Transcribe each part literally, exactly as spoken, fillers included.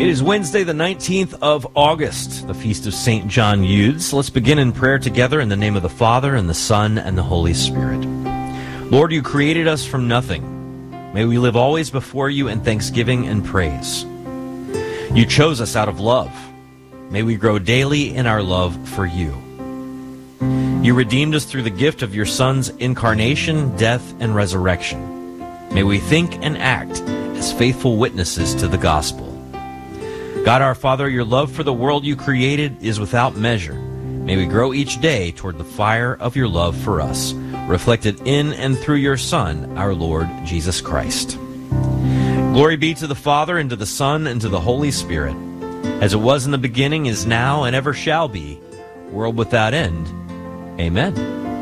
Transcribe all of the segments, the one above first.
is Wednesday, the nineteenth of August, the feast of Saint John Eudes. Let's begin in prayer together in the name of the Father, and the Son, and the Holy Spirit. Lord, you created us from nothing. May we live always before you in thanksgiving and praise. You chose us out of love. May we grow daily in our love for you. You redeemed us through the gift of your Son's incarnation, death, and resurrection. May we think and act as faithful witnesses to the gospel. God our Father, your love for the world you created is without measure. May we grow each day toward the fire of your love for us, reflected in and through your Son, our Lord Jesus Christ. Glory be to the Father, and to the Son, and to the Holy Spirit, as it was in the beginning, is now, and ever shall be, world without end. Amen.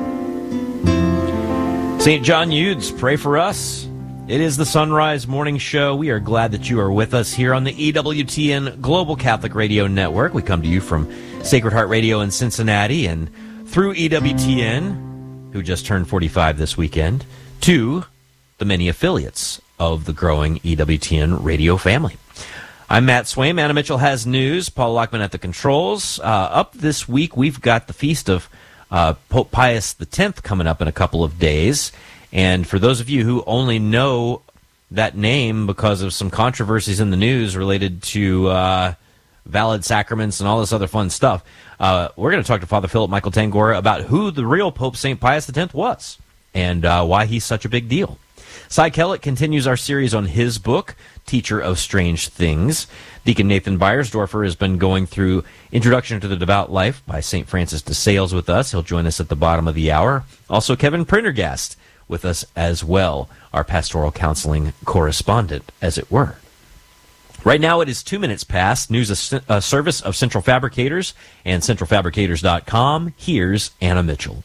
Saint John Eudes, pray for us. It is the Sunrise Morning Show. We are glad that you are with us here on the E W T N Global Catholic Radio Network. We come to you from Sacred Heart Radio in Cincinnati and through E W T N, who just turned forty-five this weekend, to the many affiliates of the growing E W T N radio family. I'm Matt Swaim. Anna Mitchell has news. Paul Lockman at the controls. Uh, up this week, we've got the feast of uh, Pope Pius the tenth coming up in a couple of days. And for those of you who only know that name because of some controversies in the news related to uh, valid sacraments and all this other fun stuff, uh, we're going to talk to Father Philip Michael Tangora about who the real Pope Saint Pius the tenth was and uh, why he's such a big deal. Cy Kellett continues our series on his book, Teacher of Strange Things. Deacon Nathan Beiersdorfer has been going through Introduction to the Devout Life by Saint Francis de Sales with us. He'll join us at the bottom of the hour. Also, Kevin Prendergast with us as well, our pastoral counseling correspondent, as it were. Right now it is two minutes past news of, uh, service of Central Fabricators and central fabricators dot com. Here's Anna Mitchell.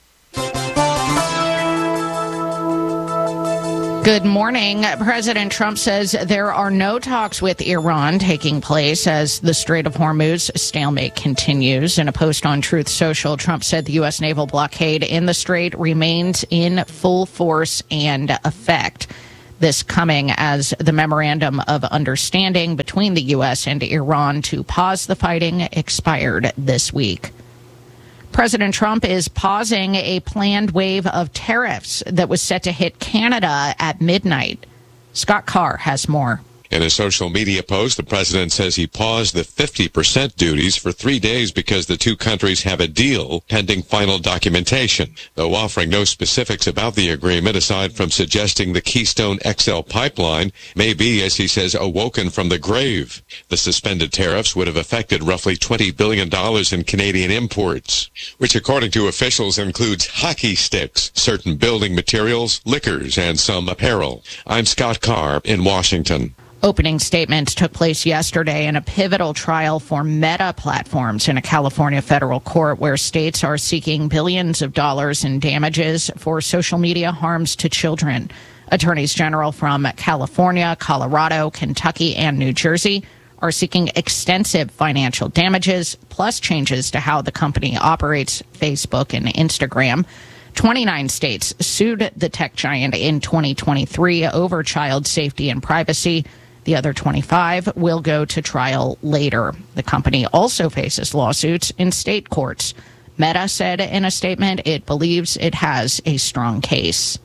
Good morning. President Trump says there are no talks with Iran taking place as the Strait of Hormuz stalemate continues. In a post on Truth Social, Trump said the U S naval blockade in the strait remains in full force and effect. This coming as the memorandum of understanding between the U S and Iran to pause the fighting expired this week. President Trump is pausing a planned wave of tariffs that was set to hit Canada at midnight. Scott Carr has more. In a social media post, the president says he paused the fifty percent duties for three days because the two countries have a deal pending final documentation, though offering no specifics about the agreement aside from suggesting the Keystone X L pipeline may be, as he says, awoken from the grave. The suspended tariffs would have affected roughly twenty billion dollars in Canadian imports, which according to officials includes hockey sticks, certain building materials, liquors, and some apparel. I'm Scott Carr in Washington. Opening statements took place yesterday in a pivotal trial for Meta platforms in a California federal court where states are seeking billions of dollars in damages for social media harms to children. Attorneys general from California, Colorado, Kentucky, and New Jersey are seeking extensive financial damages, plus changes to how the company operates Facebook and Instagram. twenty-nine states sued the tech giant in twenty twenty-three over child safety and privacy. The other twenty-five will go to trial later. The company also faces lawsuits in state courts. Meta said in a statement it believes it has a strong case.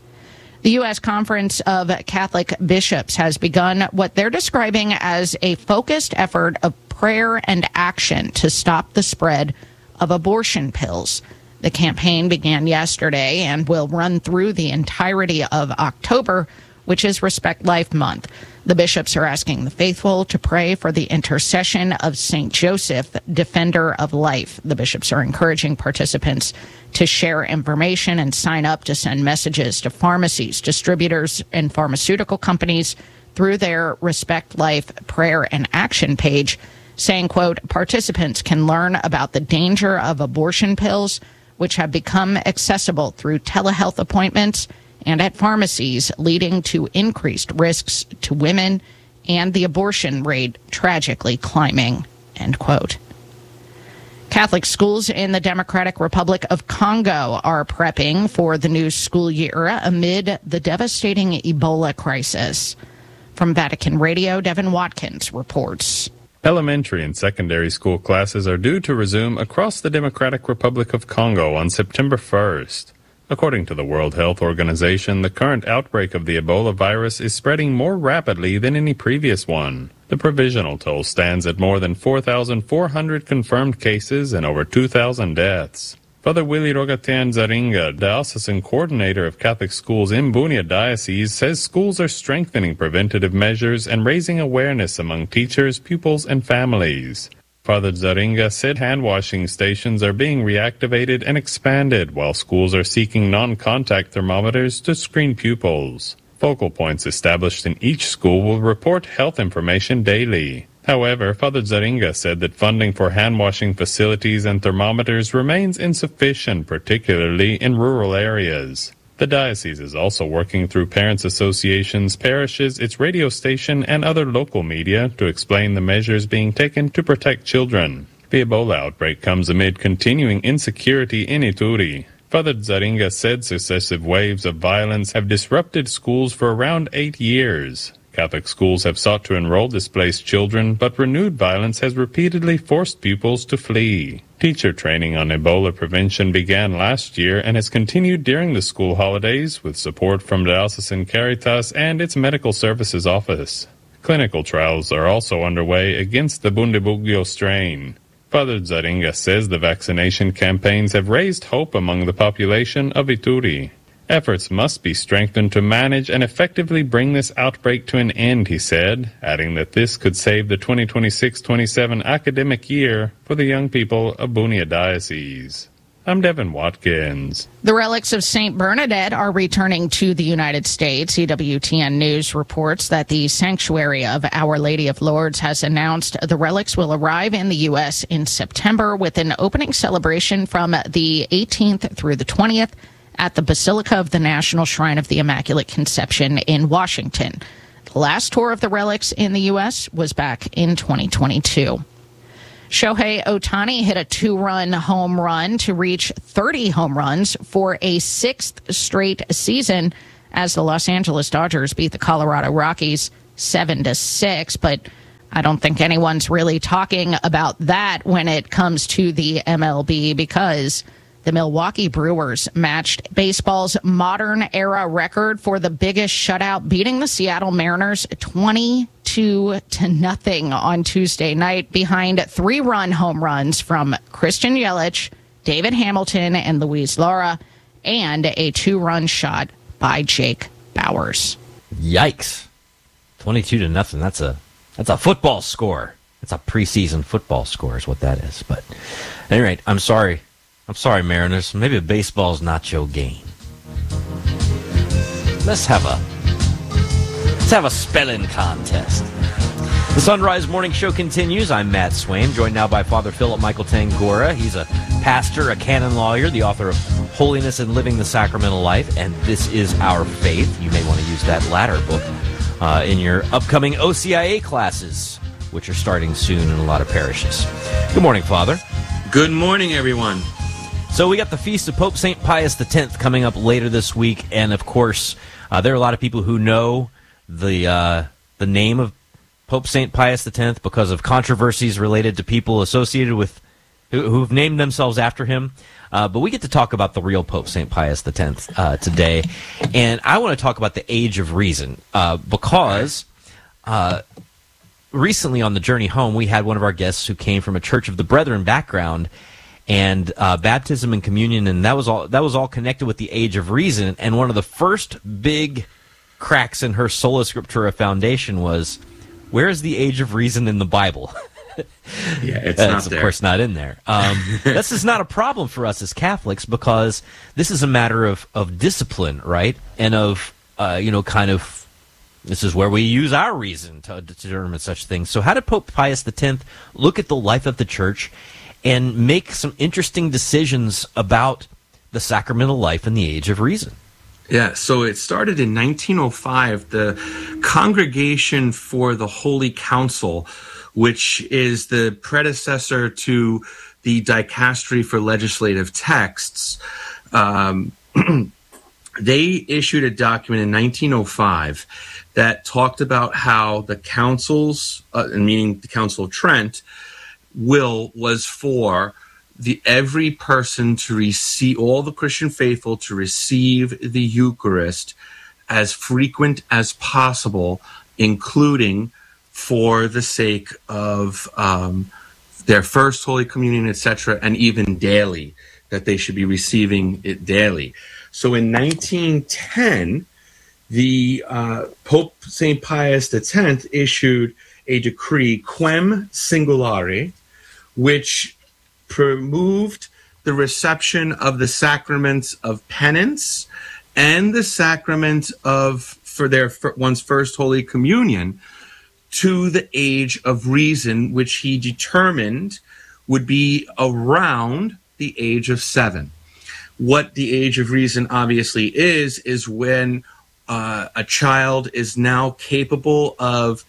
The U S Conference of Catholic Bishops has begun what they're describing as a focused effort of prayer and action to stop the spread of abortion pills. The campaign began yesterday and will run through the entirety of October, which is Respect Life Month. The bishops are asking the faithful to pray for the intercession of Saint Joseph, defender of life. The bishops are encouraging participants to share information and sign up to send messages to pharmacies, distributors, and pharmaceutical companies through their Respect Life prayer and action page, saying, quote, participants can learn about the danger of abortion pills, which have become accessible through telehealth appointments and at pharmacies, leading to increased risks to women and the abortion rate tragically climbing, end quote. Catholic schools in the Democratic Republic of Congo are prepping for the new school year amid the devastating Ebola crisis. From Vatican Radio, Devin Watkins reports. Elementary and secondary school classes are due to resume across the Democratic Republic of Congo on September first. According to the World Health Organization, the current outbreak of the Ebola virus is spreading more rapidly than any previous one. The provisional toll stands at more than four thousand four hundred confirmed cases and over two thousand deaths. Father Willie Rogatian Zaringa, diocesan coordinator of Catholic schools in Bunia Diocese, says schools are strengthening preventative measures and raising awareness among teachers, pupils, and families. Father Zaringa said hand-washing stations are being reactivated and expanded, while schools are seeking non-contact thermometers to screen pupils. Focal points established in each school will report health information daily. However, Father Zaringa said that funding for hand-washing facilities and thermometers remains insufficient, particularly in rural areas. The diocese is also working through parents' associations, parishes, its radio station, and other local media to explain the measures being taken to protect children. The Ebola outbreak comes amid continuing insecurity in Ituri. Father Zaringa said successive waves of violence have disrupted schools for around eight years. Catholic schools have sought to enroll displaced children, but renewed violence has repeatedly forced pupils to flee. Teacher training on Ebola prevention began last year and has continued during the school holidays with support from Diocesan Caritas and its Medical Services Office. Clinical trials are also underway against the Bundibugyo strain. Father Zaringa says the vaccination campaigns have raised hope among the population of Ituri. Efforts must be strengthened to manage and effectively bring this outbreak to an end, he said, adding that this could save the twenty twenty-six twenty-seven academic year for the young people of Bunia Diocese. I'm Devin Watkins. The relics of Saint Bernadette are returning to the United States. E W T N News reports that the Sanctuary of Our Lady of Lourdes has announced the relics will arrive in the U S in September with an opening celebration from the eighteenth through the twentieth at the Basilica of the National Shrine of the Immaculate Conception in Washington. The last tour of the relics in the U S was back in twenty twenty-two. Shohei Ohtani hit a two-run home run to reach thirty home runs for a sixth straight season as the Los Angeles Dodgers beat the Colorado Rockies seven to six. But I don't think anyone's really talking about that when it comes to the M L B, because the Milwaukee Brewers matched baseball's modern-era record for the biggest shutout, beating the Seattle Mariners twenty-two to nothing on Tuesday night behind three-run home runs from Christian Yelich, David Hamilton, and Luis Lara, and a two-run shot by Jake Bauers. Yikes. twenty-two to nothing. That's a that's a football score. That's a preseason football score is what that is. But at any rate, I'm sorry. I'm sorry, Mariners. Maybe baseball's not your game. Let's have a let's have a spelling contest. The Sunrise Morning Show continues. I'm Matt Swaim, joined now by Father Philip Michael Tangora. He's a pastor, a canon lawyer, the author of Holiness and Living the Sacramental Life, and This Is Our Faith. You may want to use that latter book uh, in your upcoming O C I A classes, which are starting soon in a lot of parishes. Good morning, Father. Good morning, everyone. So we got the Feast of Pope Saint Pius the tenth coming up later this week, and of course, uh, there are a lot of people who know the uh, the name of Pope Saint Pius the tenth because of controversies related to people associated with who, who've named themselves after him. Uh, but we get to talk about the real Pope Saint Pius the tenth uh, today, and I want to talk about the Age of Reason uh, because uh, recently on the journey home we had one of our guests who came from a Church of the Brethren background. And uh, baptism and communion, and that was all. That was all connected with the Age of Reason. And one of the first big cracks in her Sola Scriptura foundation was, "Where is the Age of Reason in the Bible?" Yeah, it's uh, not it's there. Of course, not in there. Um, this is not a problem for us as Catholics because this is a matter of of discipline, right? And of uh, you know, kind of. This is where we use our reason to, to determine such things. So, how did Pope Pius the tenth look at the life of the Church and make some interesting decisions about the sacramental life in the Age of Reason? Yeah, so it started in nineteen oh five. The Congregation for the Holy Council, which is the predecessor to the Dicastery for Legislative Texts, um, they issued a document in nineteen oh five that talked about how the councils, uh, meaning the Council of Trent, will was for the every person to receive, all the Christian faithful to receive the Eucharist as frequent as possible, including for the sake of um, their first Holy Communion, et cetera, and even daily, that they should be receiving it daily. So in nineteen ten, the uh, Pope Saint Pius X issued a decree, Quem Singulare, which removed the reception of the sacraments of penance and the sacrament of, for their for one's first Holy Communion, to the age of reason, which he determined would be around the age of seven. What the age of reason obviously is, is when uh, a child is now capable of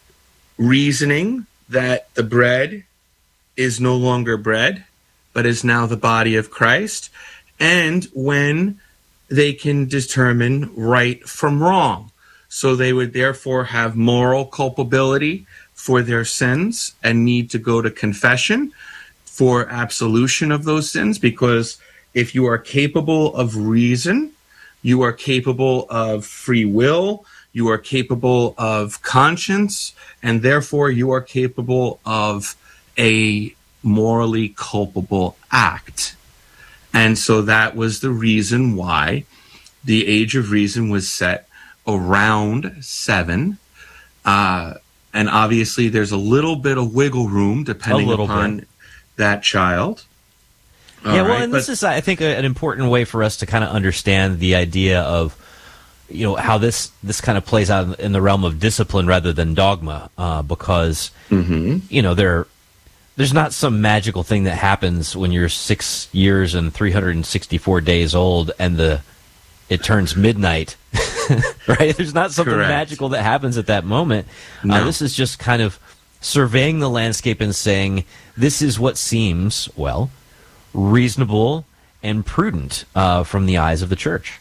reasoning that the bread is no longer bread, but is now the body of Christ, and when they can determine right from wrong. So they would therefore have moral culpability for their sins and need to go to confession for absolution of those sins, because if you are capable of reason, you are capable of free will, you are capable of conscience, and therefore you are capable of a morally culpable act. And so that was the reason why the age of reason was set around seven. Uh, and obviously there's a little bit of wiggle room depending upon bit. that child. All yeah, well, right, and but, this is, I think, a, an important way for us to kind of understand the idea of, you know, how this, this kind of plays out in the realm of discipline rather than dogma, uh, because, mm-hmm. you know, there there's not some magical thing that happens when you're six years and three hundred sixty-four days old and the it turns midnight, right? There's not something Correct. magical that happens at that moment. No. Uh, this is just kind of surveying the landscape and saying, this is what seems, well, reasonable and prudent uh, from the eyes of the church.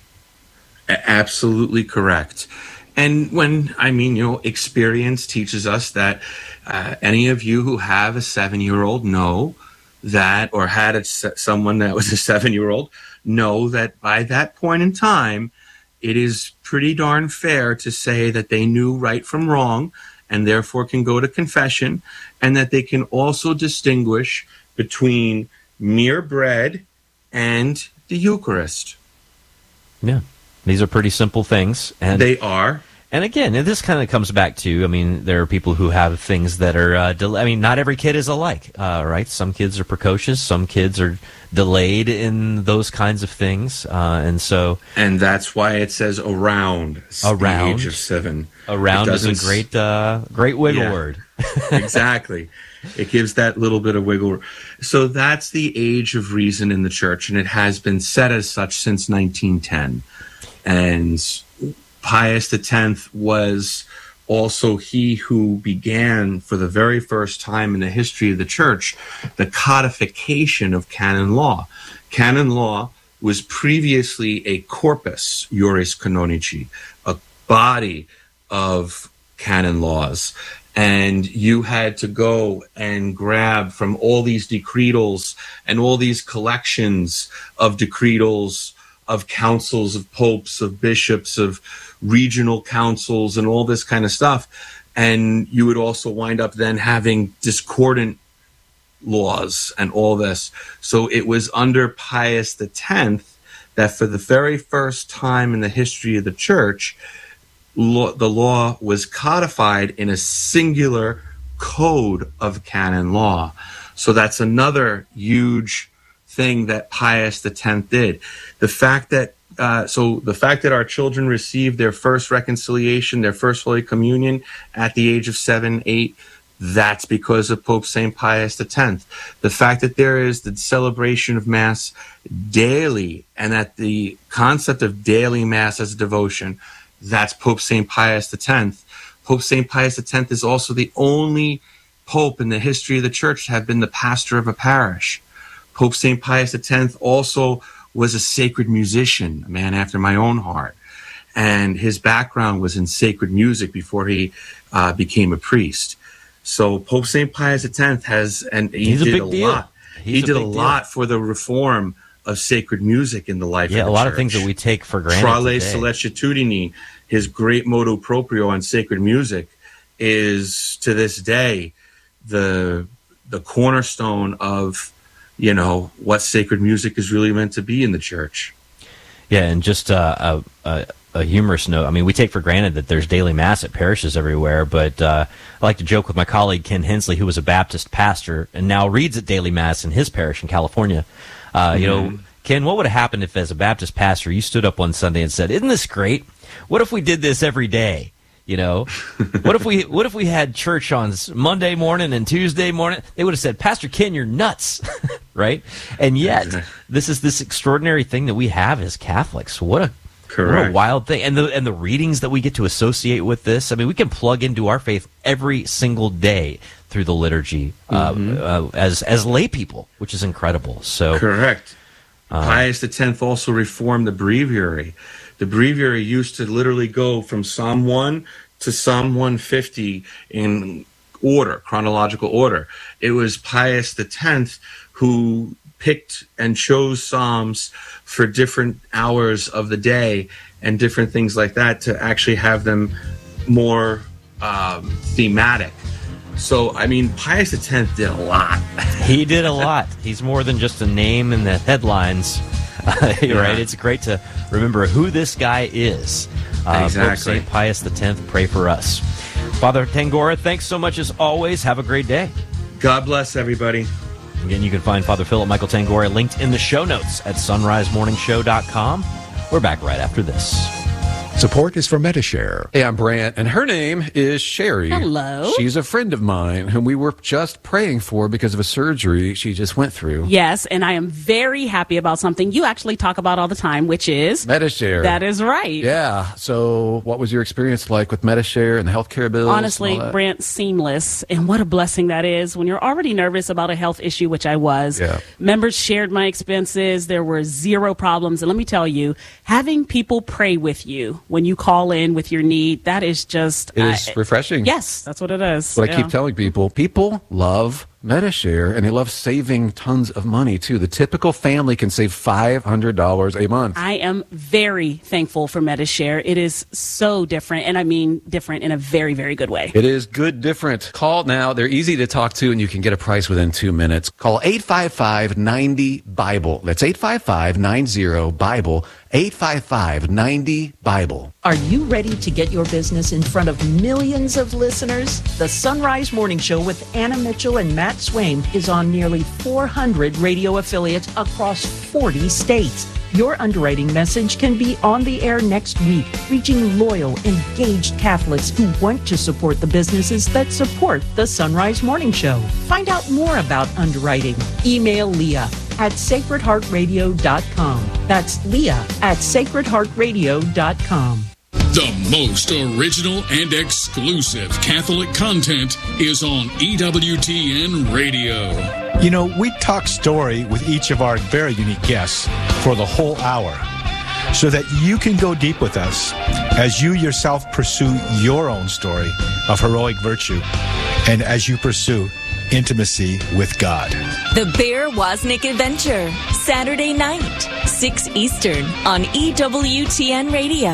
Absolutely correct. And when, I mean, you know, experience teaches us that uh, any of you who have a seven-year-old know that, or had a, someone that was a seven-year-old, know that by that point in time, it is pretty darn fair to say that they knew right from wrong and therefore can go to confession, and that they can also distinguish between mere bread and the Eucharist. Yeah. These are pretty simple things. And they are. And again, this kind of comes back to, I mean, there are people who have things that are, uh, del- I mean, not every kid is alike, uh, right? Some kids are precocious, some kids are delayed in those kinds of things, uh, and so... And that's why it says around, around the age of seven. Around is a great, uh, great wiggle yeah, word. Exactly. It gives that little bit of wiggle. So that's the age of reason in the church, and it has been set as such since nineteen ten. And Pius X was also he who began for the very first time in the history of the church the codification of canon law. Canon law was previously a corpus juris canonici, a body of canon laws. And you had to go and grab from all these decretals and all these collections of decretals of councils, of popes, of bishops, of regional councils, and all this kind of stuff. And you would also wind up then having discordant laws and all this. So it was under Pius X that for the very first time in the history of the church, law, the law was codified in a singular code of canon law. So that's another huge thing that Pius X did. The fact that uh, so the fact that our children received their first reconciliation, their first Holy Communion at the age of seven, eight, that's because of Pope Saint Pius X. The fact that there is the celebration of Mass daily, and that the concept of daily Mass as a devotion, that's Pope Saint Pius X. Pope Saint Pius X is also the only pope in the history of the church to have been the pastor of a parish. Pope Saint Pius X also was a sacred musician, a man after my own heart. and his background was in sacred music before he uh, became a priest. So Pope Saint Pius X has, and he He's did a, big a deal. lot. He's he a did a big lot deal. for the reform of sacred music in the life Yeah, of the a lot church. of things that we take for granted Trale today. Sollecitudini, his great motu proprio on sacred music, is to this day the the cornerstone of, you know, what sacred music is really meant to be in the church. Yeah, and just uh, a, a, a humorous note. I mean, we take for granted that there's daily mass at parishes everywhere, but uh, I like to joke with my colleague Ken Hensley, who was a Baptist pastor and now reads at daily mass in his parish in California. Uh, mm-hmm. You know, Ken, what would have happened if, as a Baptist pastor, you stood up one Sunday and said, "Isn't this great? What if we did this every day?" You know, what if we what if we had church on Monday morning and Tuesday morning? They would have said, "Pastor Ken, you're nuts," right? And yet, this is this extraordinary thing that we have as Catholics. What a Correct. What a wild thing, and the and the readings that we get to associate with this. I mean, we can plug into our faith every single day through the liturgy mm-hmm. uh, uh, as as lay people, which is incredible. So correct. Uh, Pius X also reformed the breviary. The breviary used to literally go from Psalm one to Psalm one fifty in order, chronological order. It was Pius X who picked and chose Psalms for different hours of the day and different things like that to actually have them more um, thematic. So, I mean, Pius X did a lot. He did a lot. He's more than just a name in the headlines. Uh, yeah. Right? It's great to remember who this guy is. Uh, exactly. Pope Saint Pius X, pray for us. Father Tangora, thanks so much as always. Have a great day. God bless everybody. Again, you can find Father Philip Michael Tangora linked in the show notes at sunrise morning show dot com. We're back right after this. Support is for Medi-Share. Hey, I'm Brant, and her name is Sherry. Hello. She's a friend of mine whom we were just praying for because of a surgery she just went through. Yes, and I am very happy about something you actually talk about all the time, which is... Medi-Share. That is right. Yeah. So what was your experience like with Medi-Share and the healthcare bills? Honestly, Brant, seamless. And what a blessing that is when you're already nervous about a health issue, which I was. Yeah. Members shared my expenses. There were zero problems. And let me tell you, having people pray with you when you call in with your need, that is just... It is uh, refreshing. Yes, that's what it is. But yeah. I keep telling people, people love Medi-Share, and they love saving tons of money, too. The typical family can save five hundred dollars a month. I am very thankful for Medi-Share. It is so different, and I mean different in a very, very good way. It is good different. Call now. They're easy to talk to, and you can get a price within two minutes. Call eight five five, nine zero, Bible. That's eight five five, nine zero, Bible. eight five five, nine zero, Bible. Are you ready to get your business in front of millions of listeners? The Sunrise Morning Show with Anna Mitchell and Matt Swain is on nearly four hundred radio affiliates across forty states. Your underwriting message can be on the air next week, reaching loyal, engaged Catholics who want to support the businesses that support the Sunrise Morning Show. Find out more about underwriting. Email Leah at sacred heart radio dot com. That's Leah at sacred heart radio dot com. The most original and exclusive Catholic content is on E W T N Radio. You know, we talk story with each of our very unique guests for the whole hour so that you can go deep with us as you yourself pursue your own story of heroic virtue and as you pursue intimacy with God. The Bear Wozniak Adventure, Saturday night, six Eastern on E W T N Radio.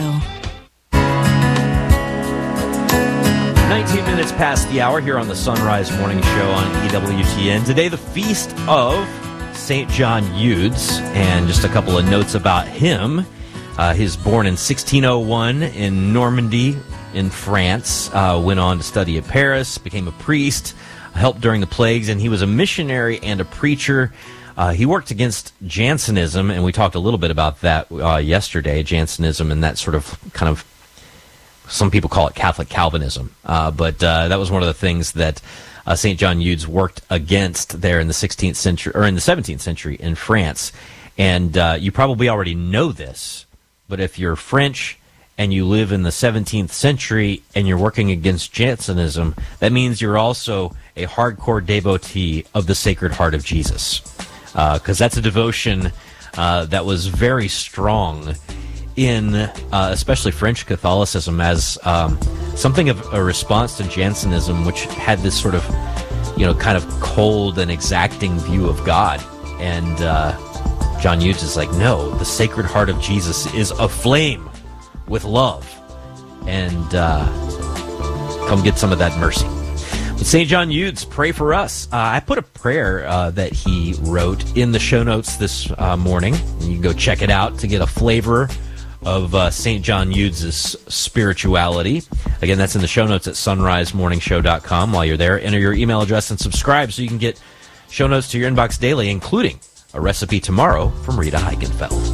nineteen minutes past the hour here on the Sunrise Morning Show on E W T N. Today, the feast of Saint John Eudes, and just a couple of notes about him. Uh, he was born in sixteen oh one in Normandy in France, uh, went on to study at Paris, became a priest, helped during the plagues, and he was a missionary and a preacher. Uh, he worked against Jansenism, and we talked a little bit about that uh, yesterday, Jansenism and that sort of kind of, some people call it Catholic Calvinism, uh, but uh, that was one of the things that uh, Saint John Eudes worked against there in the sixteenth century, or in the seventeenth century in France. And uh, you probably already know this, but if you're French and you live in the seventeenth century and you're working against Jansenism, that means you're also a hardcore devotee of the Sacred Heart of Jesus, because uh, that's a devotion uh, that was very strong in uh, especially French Catholicism as um, something of a response to Jansenism, which had this sort of, you know, kind of cold and exacting view of God. And uh, John Hughes is like, no, the Sacred Heart of Jesus is aflame with love. And uh, come get some of that mercy. But Saint John Eudes, pray for us. Uh, I put a prayer uh, that he wrote in the show notes this uh, morning. And you can go check it out to get a flavor of uh, Saint John Eudes' spirituality. Again, that's in the show notes at sunrise morning show dot com. While you're there, enter your email address and subscribe so you can get show notes to your inbox daily, including a recipe tomorrow from Rita Heikenfeld.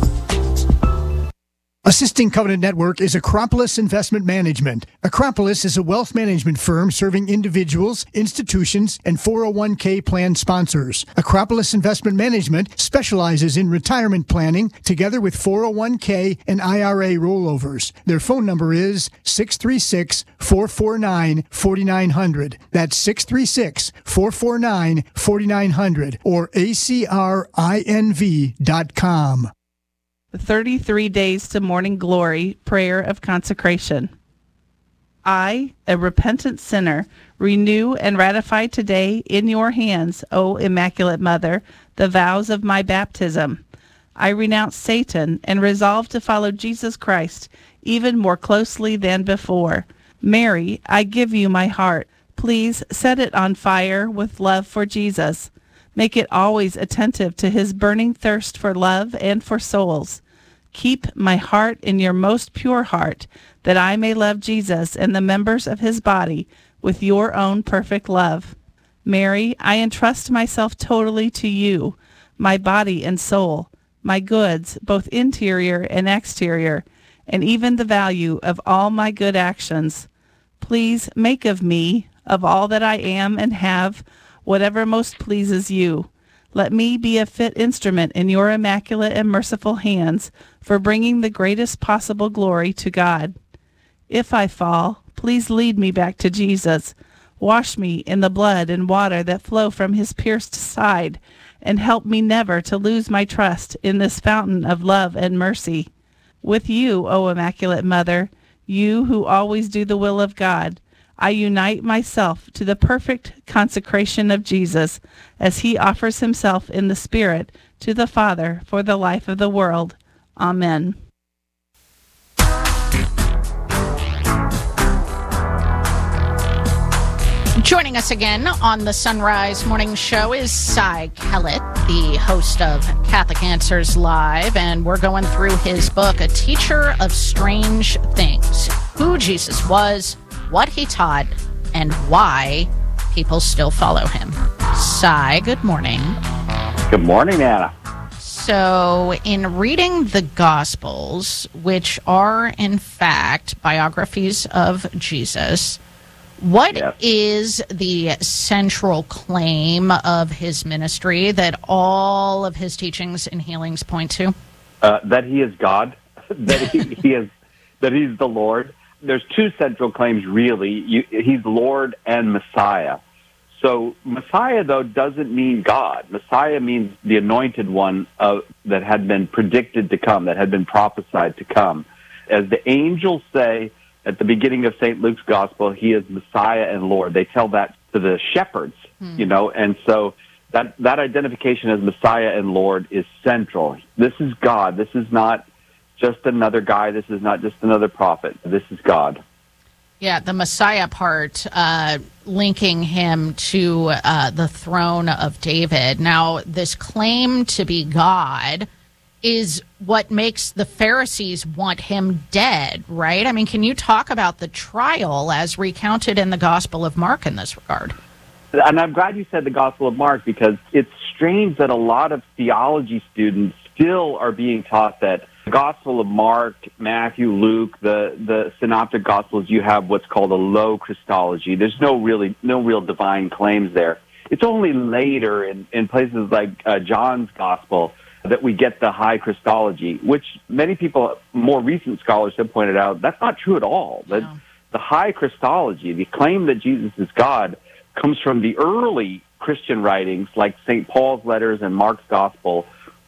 Assisting Covenant Network is Acropolis Investment Management. Acropolis is a wealth management firm serving individuals, institutions, and four oh one k plan sponsors. Acropolis Investment Management specializes in retirement planning together with four oh one k and I R A rollovers. Their phone number is six three six, four four nine, four nine zero zero. That's six three six, four four nine, four nine zero zero or A C R I N V dot com. thirty-three Days to Morning Glory Prayer of Consecration. I, a repentant sinner, renew and ratify today in your hands, O Immaculate Mother, the vows of my baptism. I renounce Satan and resolve to follow Jesus Christ even more closely than before. Mary, I give you my heart. Please set it on fire with love for Jesus. Make it always attentive to his burning thirst for love and for souls. Keep my heart in your most pure heart, that I may love Jesus and the members of his body with your own perfect love. Mary, I entrust myself totally to you, my body and soul, my goods, both interior and exterior, and even the value of all my good actions. Please make of me, of all that I am and have, whatever most pleases you. Let me be a fit instrument in your immaculate and merciful hands for bringing the greatest possible glory to God. If I fall, please lead me back to Jesus. Wash me in the blood and water that flow from his pierced side, and help me never to lose my trust in this fountain of love and mercy. With you, O Immaculate Mother, you who always do the will of God, I unite myself to the perfect consecration of Jesus as he offers himself in the Spirit to the Father for the life of the world. Amen. Joining us again on the Sunrise Morning Show is Cy Kellett, the host of Catholic Answers Live, and we're going through his book, A Teacher of Strange Things, who Jesus was, what he taught, and why people still follow him. Cy, good morning. Good morning, Anna. So, in reading the Gospels, which are, in fact, biographies of Jesus, what yes. is the central claim of his ministry that all of his teachings and healings point to? Uh, that he is God, that he, he is, that he's the Lord. There's two central claims, really. You, he's Lord and Messiah. So Messiah, though, doesn't mean God. Messiah means the anointed one uh, that had been predicted to come, that had been prophesied to come. As the angels say at the beginning of Saint Luke's Gospel, he is Messiah and Lord. They tell that to the shepherds, hmm. you know, and so that, that identification as Messiah and Lord is central. This is God. This is not just another guy. This is not just another prophet. This is God. Yeah, the Messiah part, uh, linking him to uh, the throne of David. Now, this claim to be God is what makes the Pharisees want him dead, right? I mean, can you talk about the trial as recounted in the Gospel of Mark in this regard? And I'm glad you said the Gospel of Mark, because it's strange that a lot of theology students still are being taught that the Gospel of Mark, Matthew, Luke, the, the synoptic Gospels, you have what's called a low Christology. There's no really no real divine claims there. It's only later in, in places like uh, John's Gospel that we get the high Christology, which many people, more recent scholars have pointed out, that's not true at all. The, no. the high Christology, the claim that Jesus is God, comes from the early Christian writings like Saint Paul's letters and Mark's Gospel,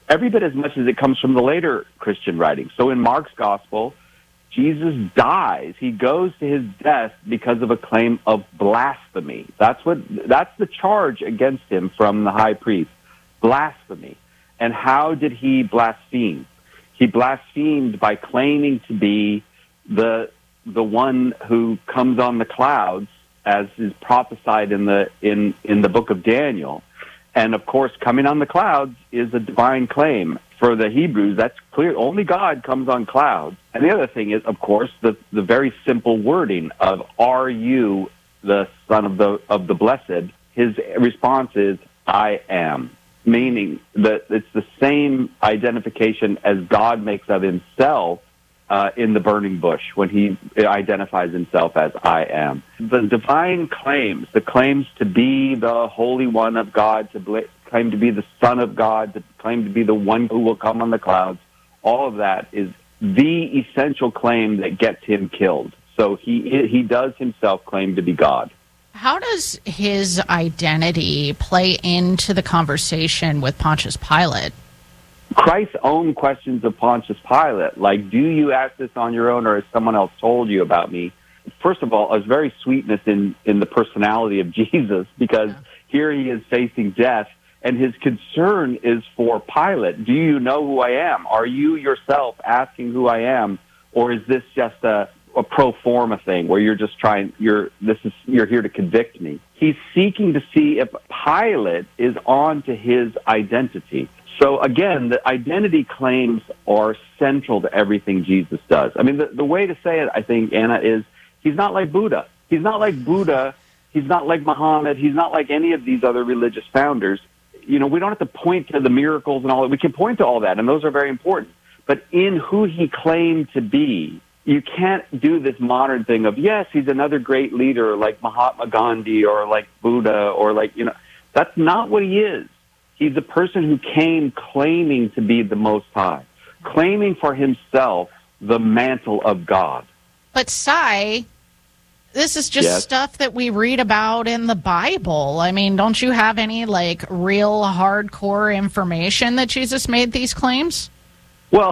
every bit as much as it comes from the later Christian writings. So in Mark's gospel, Jesus dies. He goes to his death because of a claim of blasphemy. That's what, that's the charge against him from the high priest. Blasphemy. And how did he blaspheme? He blasphemed by claiming to be the the one who comes on the clouds, as is prophesied in the in, in the book of Daniel. And of course, coming on the clouds is a divine claim. For the Hebrews, that's clear. Only God comes on clouds. And the other thing is, of course, the, the very simple wording of, are you the Son of the of the Blessed? His response is, I am. Meaning that it's the same identification as God makes of himself uh, in the burning bush when he identifies himself as I am. The divine claims, the claims to be the Holy One of God, to bl- claim to be the Son of God, to claim to be the one who will come on the clouds, all of that is the essential claim that gets him killed. So he he does himself claim to be God. How does his identity play into the conversation with Pontius Pilate? Christ's own questions of Pontius Pilate, like, do you ask this on your own or has someone else told you about me? First of all, there's very sweetness in, in the personality of Jesus, because here he is facing death, and his concern is for Pilate. Do you know who I am? Are you yourself asking who I am, or is this just a a pro forma thing where you're just trying, you're, this is, you're here to convict me? He's seeking to see if Pilate is on to his identity. So again, the identity claims are central to everything Jesus does. I mean, the, the way to say it, I think, Anna, is he's not like Buddha. He's not like Buddha. He's not like Muhammad. He's not like any of these other religious founders. You know, we don't have to point to the miracles and all that. We can point to all that, and those are very important. But in who he claimed to be, you can't do this modern thing of, yes, he's another great leader like Mahatma Gandhi or like Buddha or like, you know, that's not what he is. He's a person who came claiming to be the Most High, claiming for himself the mantle of God. But, Sai, this is just yes. stuff that we read about in the Bible. I mean, don't you have any, like, real hardcore information that Jesus made these claims? Well,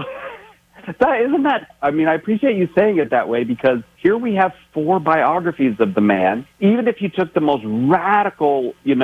that, isn't that, I mean, I appreciate you saying it that way, because here we have four biographies of the man. Even if you took the most radical, you know,